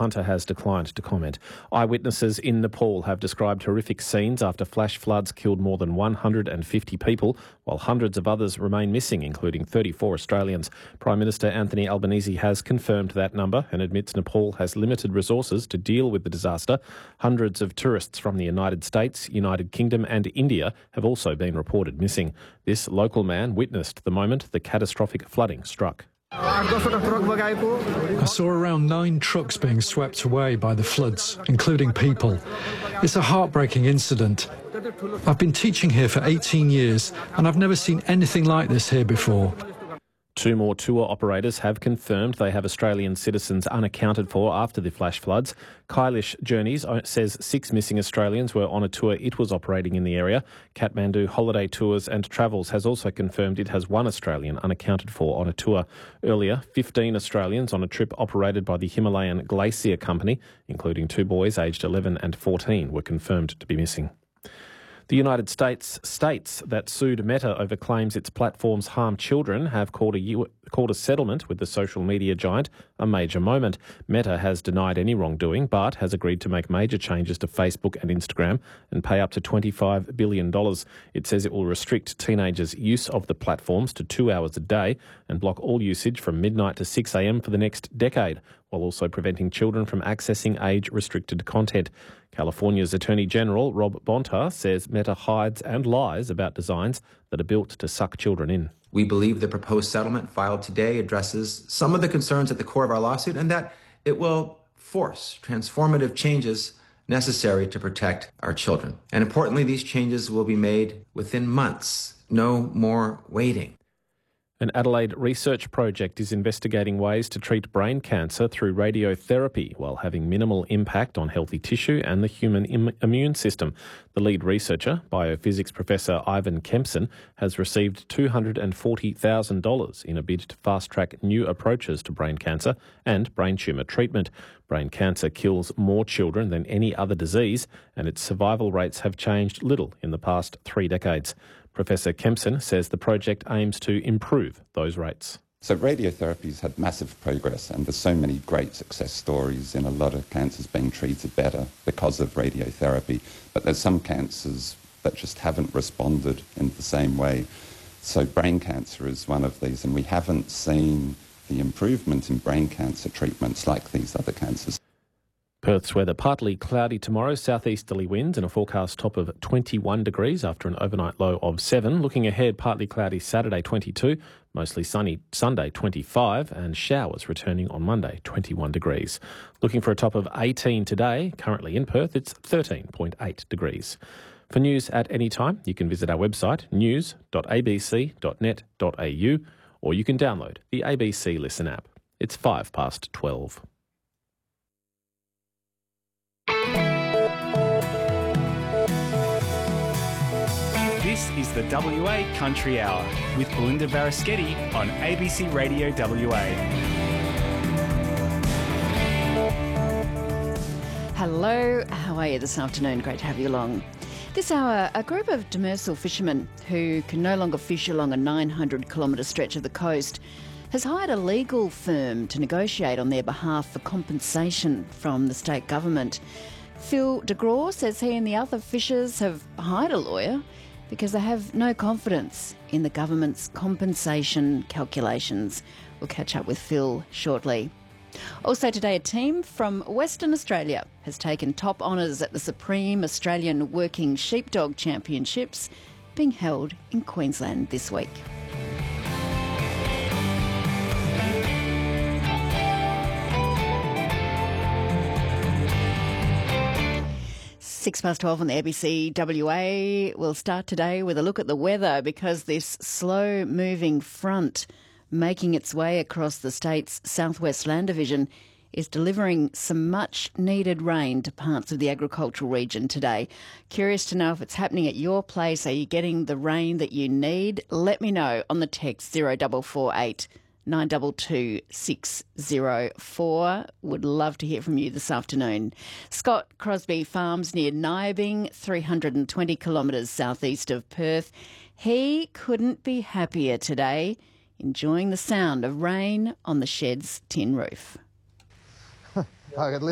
Hunter has declined to comment. Eyewitnesses in Nepal have described horrific scenes after flash floods killed more than 150 people, while hundreds of others remain missing, including 34 Australians. Prime Minister Anthony Albanese has confirmed that number and admits Nepal has limited resources to deal with the disaster. Hundreds of tourists from the United States, United Kingdom and India have also been reported missing. This local man witnessed the moment the catastrophic flooding struck. I saw around 9 trucks being swept away by the floods, including people. It's a heartbreaking incident. I've been teaching here for 18 years and I've never seen anything like this here before. 2 more tour operators have confirmed they have Australian citizens unaccounted for after the flash floods. Kailish Journeys says 6 missing Australians were on a tour it was operating in the area. Kathmandu Holiday Tours and Travels has also confirmed it has 1 Australian unaccounted for on a tour. Earlier, 15 Australians on a trip operated by the Himalayan Glacier Company, including 2 boys aged 11 and 14, were confirmed to be missing. The United States states that sued Meta over claims its platforms harm children have called a settlement with the social media giant a major moment. Meta has denied any wrongdoing but has agreed to make major changes to Facebook and Instagram and pay up to $25 billion. It says it will restrict teenagers' use of the platforms to 2 hours a day and block all usage from midnight to 6 a.m. for the next decade, while also preventing children from accessing age-restricted content. California's Attorney General Rob Bonta says Meta hides and lies about designs that are built to suck children in. We believe the proposed settlement filed today addresses some of the concerns at the core of our lawsuit and that it will force transformative changes necessary to protect our children. And importantly, these changes will be made within months. No more waiting. An Adelaide research project is investigating ways to treat brain cancer through radiotherapy while having minimal impact on healthy tissue and the human immune system. The lead researcher, biophysics professor Ivan Kempson, has received $240,000 in a bid to fast-track new approaches to brain cancer and brain tumour treatment. Brain cancer kills more children than any other disease, and its survival rates have changed little in the past 3 decades. Professor Kempson says the project aims to improve those rates. So radiotherapy's had massive progress and there's so many great success stories in a lot of cancers being treated better because of radiotherapy. But there's some cancers that just haven't responded in the same way. So brain cancer is one of these, and we haven't seen the improvement in brain cancer treatments like these other cancers. Perth's weather partly cloudy tomorrow, southeasterly winds and a forecast top of 21 degrees after an overnight low of 7. Looking ahead, partly cloudy Saturday 22, mostly sunny Sunday 25 and showers returning on Monday 21 degrees. Looking for a top of 18 today, currently in Perth it's 13.8 degrees. For news at any time, you can visit our website news.abc.net.au or you can download the ABC Listen app. It's 12:05. This is the WA Country Hour with Belinda Varaschetti on ABC Radio WA. Hello, how are you this afternoon? Great to have you along. This hour, a group of demersal fishermen who can no longer fish along a 900-kilometre stretch of the coast has hired a legal firm to negotiate on their behalf for compensation from the state government. Phil de Groot says he and the other fishers have hired a lawyer because they have no confidence in the government's compensation calculations. We'll catch up with Phil shortly. Also today, a team from Western Australia has taken top honours at the Supreme Australian Working Sheepdog Championships being held in Queensland this week. Six past 12 on the ABC WA. We'll start today with a look at the weather because this slow-moving front making its way across the state's southwest land division is delivering some much-needed rain to parts of the agricultural region today. Curious to know if it's happening at your place. Are you getting the rain that you need? Let me know on the text 0448 922 604. Would love to hear from you this afternoon. Scott Crosby farms near Nyabing, 320 kilometres southeast of Perth. He couldn't be happier today, enjoying the sound of rain on the shed's tin roof.